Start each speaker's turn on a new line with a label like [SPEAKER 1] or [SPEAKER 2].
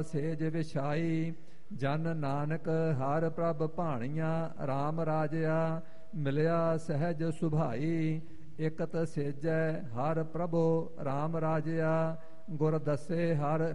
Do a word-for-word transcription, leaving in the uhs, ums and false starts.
[SPEAKER 1] ਸੇਜ ਵਿਛਾਈ। ਜਨ ਨਾਨਕ ਹਰ ਪ੍ਰਭ ਭਾਣੀਆਂ। ਰਾਮ ਰਾਜਿਆ ਮਿਲਿਆ ਸਹਿਜ ਸੁਭਾਈ। ਇਕਤ ਸੇਜੈ ਹਰ ਪ੍ਰਭੋ ਰਾਮ ਰਾਜਿਆ। ਗੁਰ ਦੱਸੇ ਹਰ